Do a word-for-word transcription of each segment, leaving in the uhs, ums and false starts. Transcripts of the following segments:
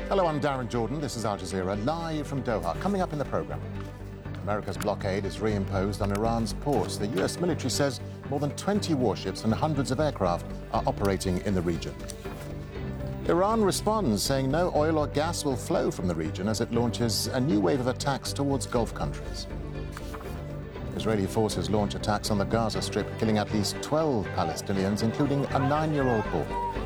Hello, I'm Darren Jordan. This is Al Jazeera, live from Doha. Coming up in the programme, America's blockade is reimposed on Iran's ports. The U S military says more than twenty warships and hundreds of aircraft are operating in the region. Iran responds, saying no oil or gas will flow from the region as it launches a new wave of attacks towards Gulf countries. Israeli forces launch attacks on the Gaza Strip, killing at least twelve Palestinians, including a nine-year-old boy.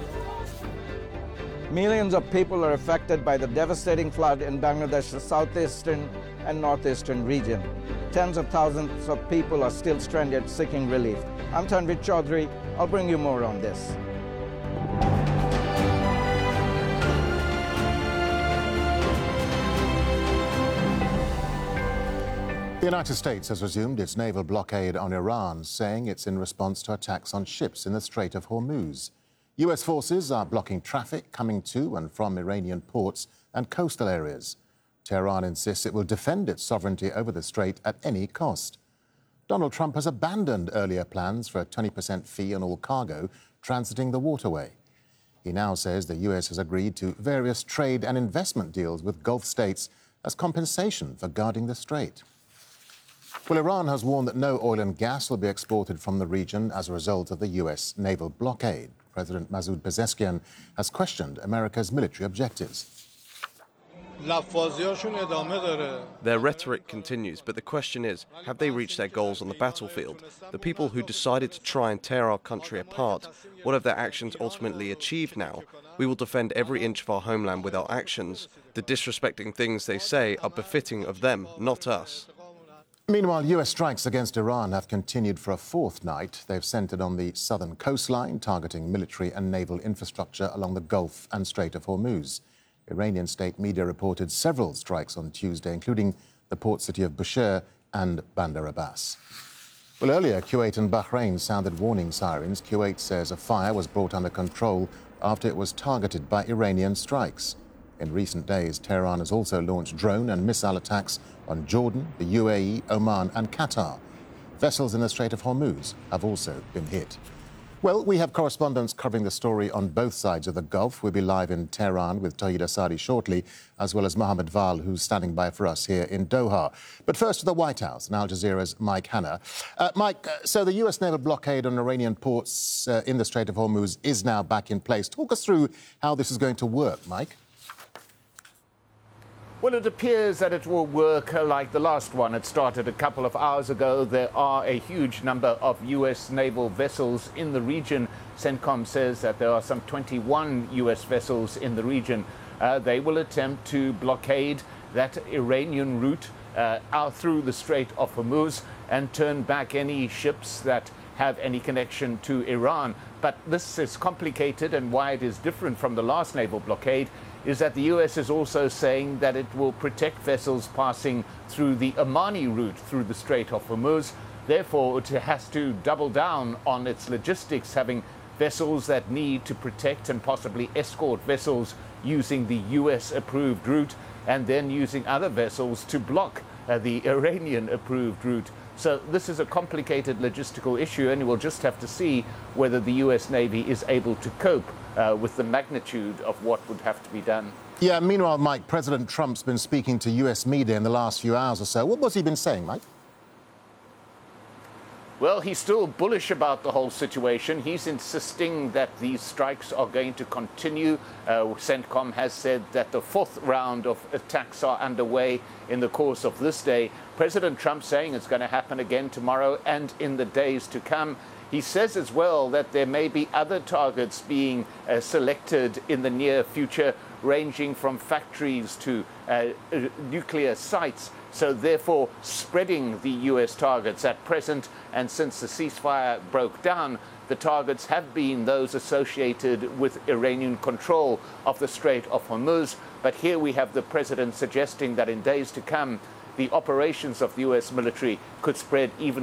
Millions of people are affected by the devastating flood in Bangladesh's southeastern and northeastern region. Tens of thousands of people are still stranded seeking relief. I'm Tanvir Chaudhry. I'll bring you more on this. The United States has resumed its naval blockade on Iran, saying it's in response to attacks on ships in the Strait of Hormuz. U S forces are blocking traffic coming to and from Iranian ports and coastal areas. Tehran insists it will defend its sovereignty over the strait at any cost. Donald Trump has abandoned earlier plans for a twenty percent fee on all cargo transiting the waterway. He now says the U S has agreed to various trade and investment deals with Gulf states as compensation for guarding the strait. Well, Iran has warned that no oil and gas will be exported from the region as a result of the U S naval blockade. President Masoud Pezeshkian has questioned America's military objectives. Their rhetoric continues, but the question is, have they reached their goals on the battlefield? The people who decided to try and tear our country apart, what have their actions ultimately achieved now? We will defend every inch of our homeland with our actions. The disrespecting things they say are befitting of them, not us. Meanwhile, U S strikes against Iran have continued for a fourth night. They've centred on the southern coastline, targeting military and naval infrastructure along the Gulf and Strait of Hormuz. Iranian state media reported several strikes on Tuesday, including the port city of Bushehr and Bandar Abbas. Well, earlier, Kuwait and Bahrain sounded warning sirens. Kuwait says a fire was brought under control after it was targeted by Iranian strikes. In recent days, Tehran has also launched drone and missile attacks on Jordan, the U A E, Oman and Qatar. Vessels in the Strait of Hormuz have also been hit. Well, we have correspondents covering the story on both sides of the Gulf. We'll be live in Tehran with Tawhid Asadi shortly, as well as Mohammed Val, who's standing by for us here in Doha. But first to the White House and Al Jazeera's Mike Hanna. Uh, Mike, uh, so the U S naval blockade on Iranian ports uh, in the Strait of Hormuz is now back in place. Talk us through how this is going to work, Mike. Well, it appears that it will work like the last one. It started a couple of hours ago. There are a huge number of U S naval vessels in the region. CENTCOM says that there are some twenty-one U S vessels in the region. Uh, they will attempt to blockade that Iranian route uh, out through the Strait of Hormuz and turn back any ships that have any connection to Iran. But this is complicated, and why it is different from the last naval blockade is that the U S is also saying that it will protect vessels passing through the Omani route through the Strait of Hormuz. Therefore, it has to double down on its logistics, having vessels that need to protect and possibly escort vessels using the U S-approved route, and then using other vessels to block uh, the Iranian-approved route. So this is a complicated logistical issue, and we'll just have to see whether the U S Navy is able to cope uh, with the magnitude of what would have to be done. Yeah, meanwhile, Mike, President Trump's been speaking to U S media in the last few hours or so. What was he been saying, Mike? Well, he's still bullish about the whole situation. He's insisting that these strikes are going to continue. Uh, CENTCOM has said that the fourth round of attacks are underway in the course of this day. President Trump saying it's going to happen again tomorrow and in the days to come. He says as well that there may be other targets being uh, selected in the near future, ranging from factories to uh, uh, nuclear sites. So therefore, spreading the U S targets at present. And since the ceasefire broke down, the targets have been those associated with Iranian control of the Strait of Hormuz. But here we have the president suggesting that in days to come, the operations of the U S military could spread even